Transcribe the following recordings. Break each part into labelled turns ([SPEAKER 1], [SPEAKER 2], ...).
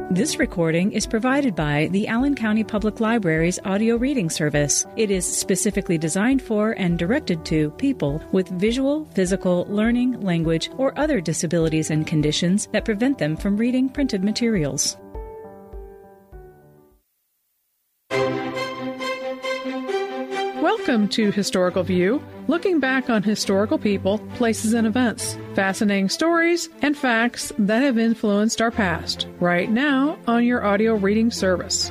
[SPEAKER 1] This recording is provided by the Allen County Public Library's audio reading service. It is specifically designed for and directed to people with visual, physical, learning, language, or other disabilities and conditions that prevent them from reading printed materials.
[SPEAKER 2] Welcome to Historical View, looking back on historical people, places, and events, fascinating stories and facts that have influenced our past, right now on your audio reading service.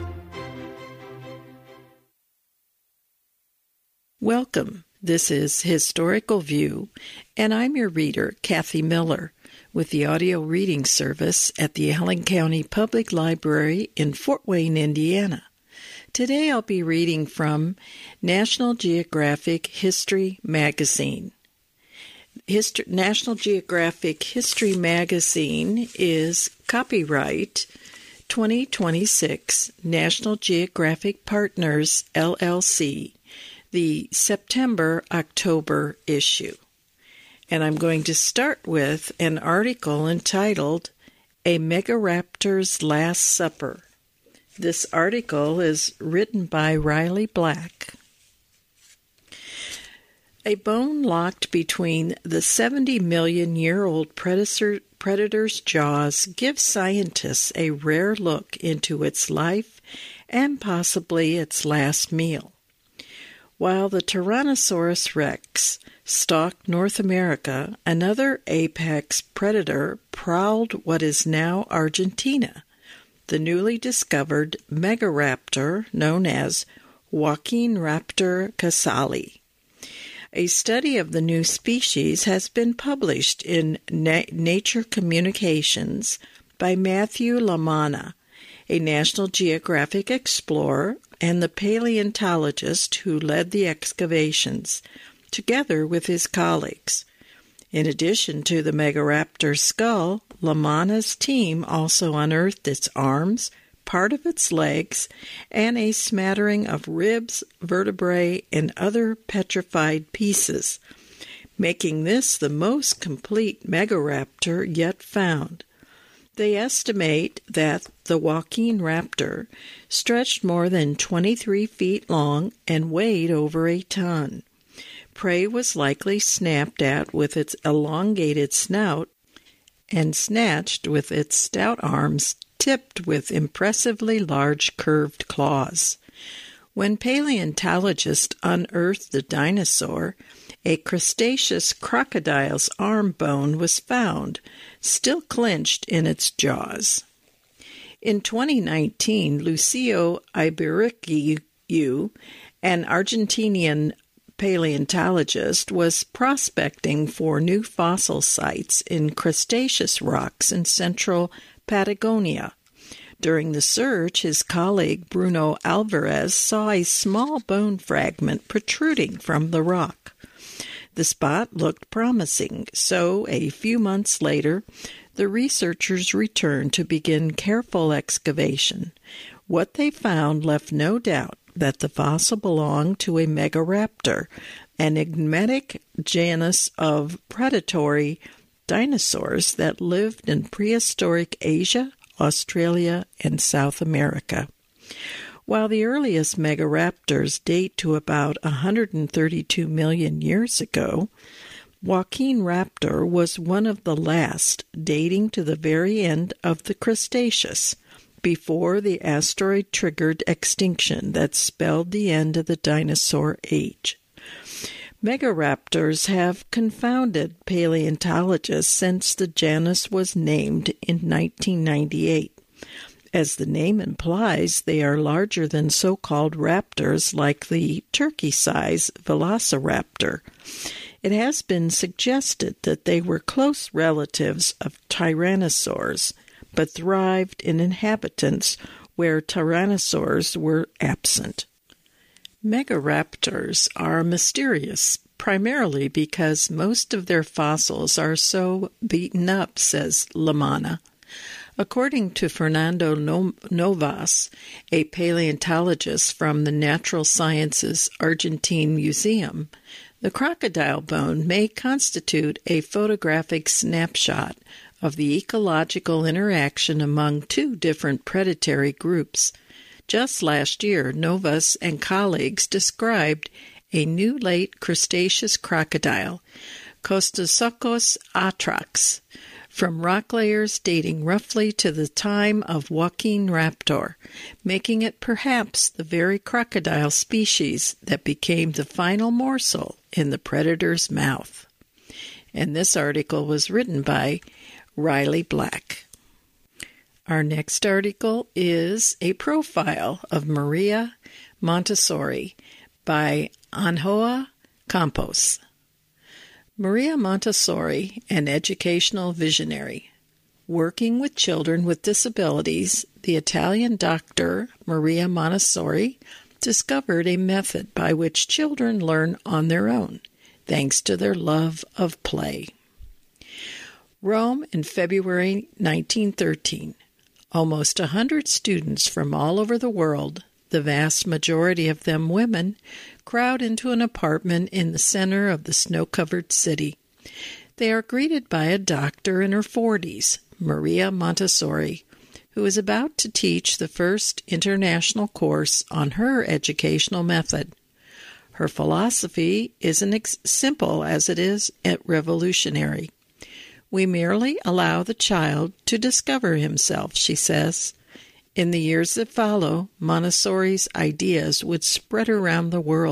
[SPEAKER 3] Welcome. This is Historical View, and I'm your reader, Kathy Miller, with the audio reading service at the Allen County Public Library in Fort Wayne, Indiana. Today I'll be reading from National Geographic History Magazine. National Geographic History Magazine is copyright 2026 National Geographic Partners, LLC, the September-October issue. And I'm going to start with an article entitled A Megaraptor's Last Supper. This article is written by Riley Black. A bone locked between the 70-million-year-old predator's jaws gives scientists a rare look into its life and possibly its last meal. While the Tyrannosaurus rex stalked North America, another apex predator prowled what is now Argentina. The newly discovered megaraptor known as Joaquinraptor casali. A study of the new species has been published in Nature Communications by Matthew Lamanna, a National Geographic explorer and the paleontologist who led the excavations, together with his colleagues. In addition to the megaraptor's skull, Lamanna's team also unearthed its arms, part of its legs, and a smattering of ribs, vertebrae, and other petrified pieces, making this the most complete megaraptor yet found. They estimate that the Joaquinraptor stretched more than 23 feet long and weighed over a ton. Prey was likely snapped at with its elongated snout and snatched with its stout arms tipped with impressively large curved claws. When paleontologists unearthed the dinosaur, a Cretaceous crocodile's arm bone was found, still clenched in its jaws. In 2019, Lucio Ibericu, an Argentinian paleontologist, was prospecting for new fossil sites in Cretaceous rocks in central Patagonia. During the search, his colleague Bruno Alvarez saw a small bone fragment protruding from the rock. The spot looked promising, so a few months later, the researchers returned to begin careful excavation. What they found left no doubt that the fossil belonged to a megaraptor, an enigmatic genus of predatory dinosaurs that lived in prehistoric Asia, Australia, and South America. While the earliest megaraptors date to about 132 million years ago, Joaquinraptor was one of the last, dating to the very end of the Cretaceous, before the asteroid-triggered extinction that spelled the end of the dinosaur age. Megaraptors have confounded paleontologists since the genus was named in 1998. As the name implies, they are larger than so-called raptors like the turkey-size velociraptor. It has been suggested that they were close relatives of tyrannosaurs, but thrived in inhabitants where tyrannosaurs were absent. Megaraptors are mysterious, primarily because most of their fossils are so beaten up, says Lamanna. According to Fernando Novas, a paleontologist from the Natural Sciences Argentine Museum, the crocodile bone may constitute a photographic snapshot of the ecological interaction among two different predatory groups. Just last year, Novas and colleagues described a new late Cretaceous crocodile, Costosocos atrax, from rock layers dating roughly to the time of Joaquin raptor, making it perhaps the very crocodile species that became the final morsel in the predator's mouth. And this article was written by Riley Black. Our next article is a profile of Maria Montessori by Anhoa Campos. Maria Montessori, an educational visionary. Working with children with disabilities, the Italian doctor Maria Montessori discovered a method by which children learn on their own, thanks to their love of play. Rome in February 1913. Almost 100 students from all over the world, the vast majority of them women, crowd into an apartment in the center of the snow-covered city. They are greeted by a doctor in her 40s, Maria Montessori, who is about to teach the first international course on her educational method. Her philosophy isn't as simple as it is revolutionary. We merely allow the child to discover himself, she says. In the years that follow, Montessori's ideas would spread around the world.